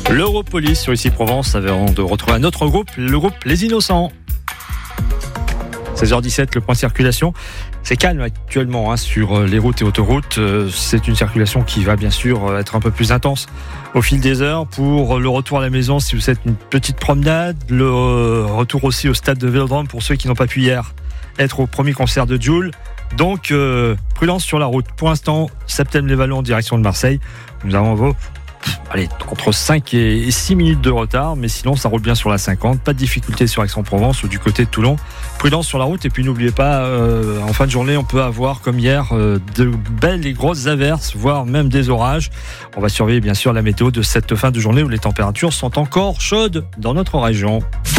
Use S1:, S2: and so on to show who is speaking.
S1: L'Europolice sur Ici Provence avant de retrouver un autre groupe, le groupe Les Innocents. 16h17, le point circulation. C'est calme actuellement sur les routes et autoroutes. C'est une circulation qui va bien sûr être un peu plus intense au fil des heures. Pour le retour à la maison, si vous faites une petite promenade, le retour aussi au stade de Vélodrome pour ceux qui n'ont pas pu hier être au premier concert de Jul. Donc, prudence sur la route. Pour l'instant, Septem-les-Vallons en direction de Marseille. Nous avons entre 5 et 6 minutes de retard, mais sinon ça roule bien sur la 50, pas de difficulté sur Aix-en-Provence ou du côté de Toulon. Prudence sur la route et puis n'oubliez pas, en fin de journée on peut avoir comme hier de belles et grosses averses, voire même des orages. On va surveiller bien sûr la météo de cette fin de journée où les températures sont encore chaudes dans notre région.